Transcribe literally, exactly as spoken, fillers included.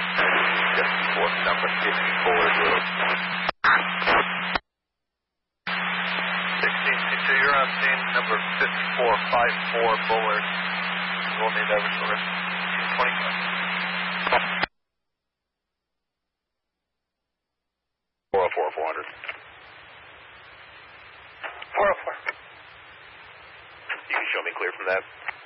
fifty-four, number fifty-four, zero. sixteen C two, you're on scene, number fifty-four five four, Bullard. We'll need that resource. twenty-five. four oh four, four hundred. four oh four. You can show me clear from that.